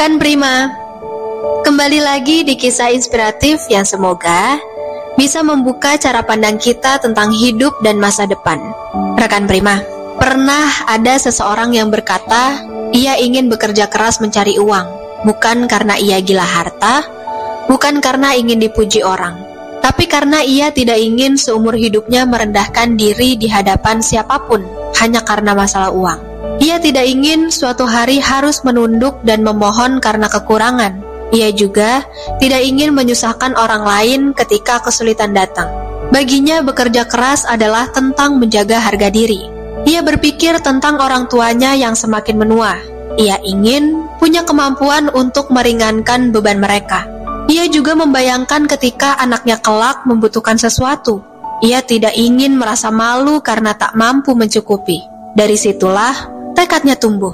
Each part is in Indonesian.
Rekan Prima, kembali lagi di kisah inspiratif yang semoga bisa membuka cara pandang kita tentang hidup dan masa depan. Rekan Prima, pernah ada seseorang yang berkata, ia ingin bekerja keras mencari uang, bukan karena ia gila harta, bukan karena ingin dipuji orang, tapi karena ia tidak ingin seumur hidupnya merendahkan diri di hadapan siapapun hanya karena masalah uang. Ia tidak ingin suatu hari harus menunduk dan memohon karena kekurangan. Ia juga tidak ingin menyusahkan orang lain ketika kesulitan datang. Baginya bekerja keras adalah tentang menjaga harga diri. Ia berpikir tentang orang tuanya yang semakin menua. Ia ingin punya kemampuan untuk meringankan beban mereka. Ia juga membayangkan ketika anaknya kelak membutuhkan sesuatu. Ia tidak ingin merasa malu karena tak mampu mencukupi. Dari situlah tekadnya tumbuh.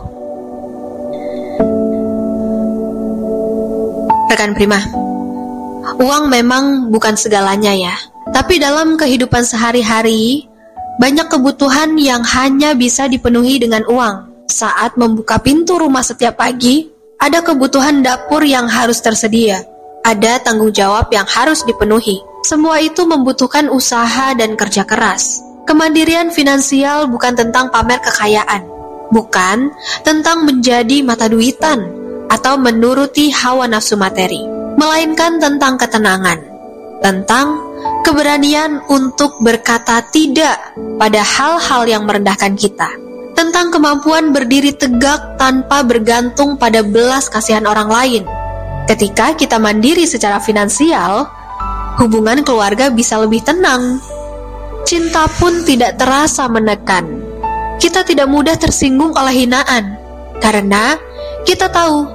Rekan Prima, uang memang bukan segalanya ya. Tapi dalam kehidupan sehari-hari, banyak kebutuhan yang hanya bisa dipenuhi dengan uang. Saat membuka pintu rumah setiap pagi, ada kebutuhan dapur yang harus tersedia. Ada tanggung jawab yang harus dipenuhi. Semua itu membutuhkan usaha dan kerja keras. Kemandirian finansial bukan tentang pamer kekayaan, bukan tentang menjadi mata duitan atau menuruti hawa nafsu materi, melainkan tentang ketenangan, tentang keberanian untuk berkata tidak pada hal-hal yang merendahkan kita, tentang kemampuan berdiri tegak tanpa bergantung pada belas kasihan orang lain. Ketika kita mandiri secara finansial, hubungan keluarga bisa lebih tenang. Cinta pun tidak terasa menekan. Kita tidak mudah tersinggung oleh hinaan, karena kita tahu